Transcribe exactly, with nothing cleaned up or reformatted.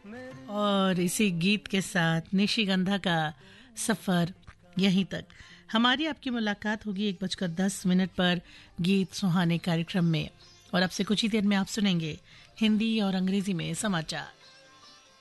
और इसी गीत के साथ निशिगंधा का सफर यहीं तक। हमारी आपकी मुलाकात होगी एक बजकर दस मिनट पर गीत सुहाने कार्यक्रम में, और अब से कुछ ही देर में आप सुनेंगे हिंदी और अंग्रेजी में समाचार।